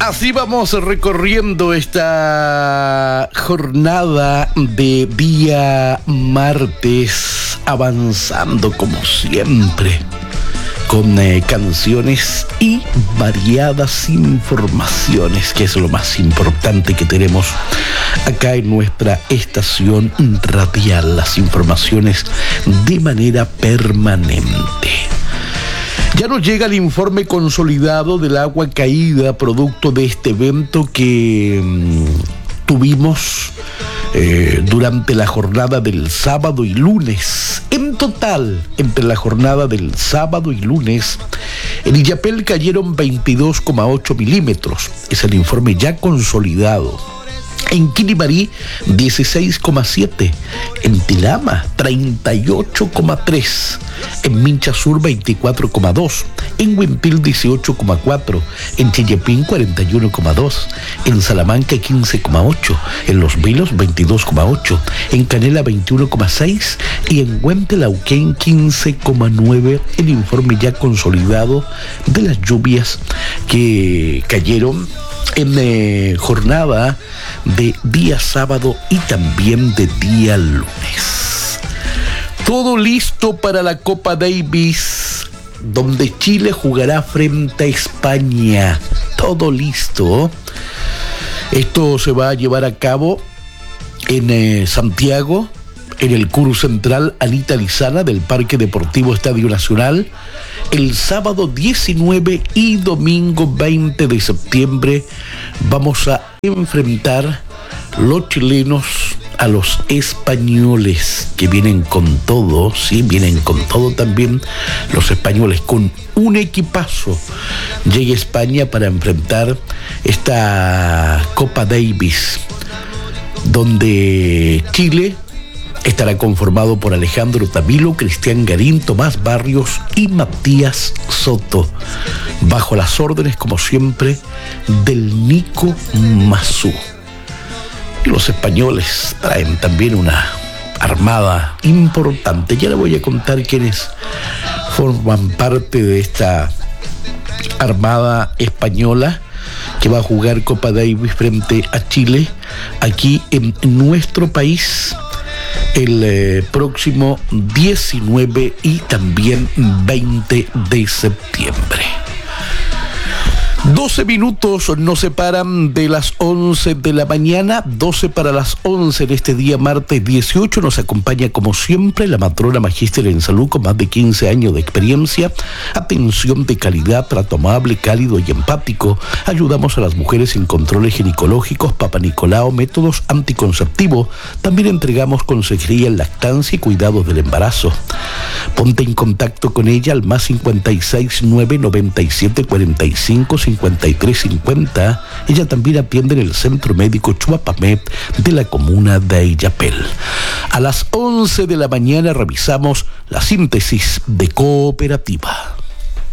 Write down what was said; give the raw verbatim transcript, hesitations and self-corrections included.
Así vamos recorriendo esta jornada de día martes, avanzando como siempre, con eh, canciones y variadas informaciones, que es lo más importante que tenemos acá en nuestra estación radial, las informaciones de manera permanente. Ya nos llega el informe consolidado del agua caída, producto de este evento que mmm, tuvimos eh, durante la jornada del sábado y lunes. En total, entre la jornada del sábado y lunes, en Illapel cayeron veintidós coma ocho milímetros. Es el informe ya consolidado. En Quilimarí, dieciséis coma siete. En Tilama, treinta y ocho coma tres. En Mincha Sur, veinticuatro coma dos. En Huimpil, dieciocho coma cuatro. En Chillepín, cuarenta y uno coma dos. En Salamanca, quince coma ocho. En Los Vilos, veintidós coma ocho. En Canela, veintiuno coma seis. Y en Huentelauquén, quince coma nueve. El informe ya consolidado de las lluvias que cayeron en eh, jornada de día sábado y también de día lunes. Todo listo para la Copa Davis, donde Chile jugará frente a España. Todo listo. Esto se va a llevar a cabo en eh, Santiago, en el Curu Central Anita Lizana del Parque Deportivo Estadio Nacional, el sábado diecinueve y domingo veinte de septiembre. Vamos a enfrentar los chilenos a los españoles, que vienen con todo, sí, vienen con todo también los españoles, con un equipazo. Llega España para enfrentar esta Copa Davis, donde Chile estará conformado por Alejandro Tavilo, Cristian Garín, Tomás Barrios y Matías Soto, bajo las órdenes, como siempre, del Nico Massú. Y los españoles traen también una armada importante. Ya le voy a contar quiénes forman parte de esta armada española que va a jugar Copa Davis frente a Chile aquí en nuestro país el eh, próximo diecinueve y también veinte de septiembre. doce minutos nos separan de las once de la mañana, doce para las once de este día martes dieciocho. Nos acompaña como siempre la matrona magíster en salud con más de quince años de experiencia. Atención de calidad, trato amable, cálido y empático. Ayudamos a las mujeres en controles ginecológicos, papanicolao, métodos anticonceptivos. También entregamos consejería en lactancia y cuidados del embarazo. Ponte en contacto con ella al más cincuenta y seis, nueve noventa y siete, cuarenta y cinco, cincuenta y tres cincuenta. Ella también atiende en el Centro Médico Chuapamet de la comuna de Illapel. A las once de la mañana revisamos la síntesis de Cooperativa.